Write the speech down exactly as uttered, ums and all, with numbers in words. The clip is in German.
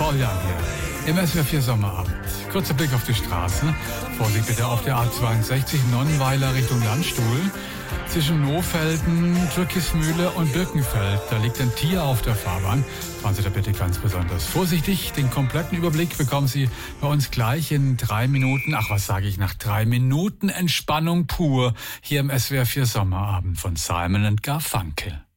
Paul Young hier. Im S W R vier Sommerabend. Kurzer Blick auf die Straße. Vorsicht bitte auf der A zweiundsechzig Nonnenweiler Richtung Landstuhl. Zwischen Nohfelden, Türkismühle und Birkenfeld. Da liegt ein Tier auf der Fahrbahn. Fahren Sie da bitte ganz besonders vorsichtig. Den kompletten Überblick bekommen Sie bei uns gleich in drei Minuten. Ach, was sage ich, nach drei Minuten Entspannung pur. Hier im S W R vier Sommerabend von Simon and Garfunkel.